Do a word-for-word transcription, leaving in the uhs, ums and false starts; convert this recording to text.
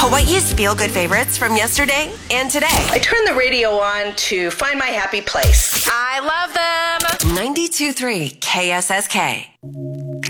Hawaii's feel-good favorites from yesterday and today. I turned the radio on to find my happy place. I love them. ninety-two point three K S S K.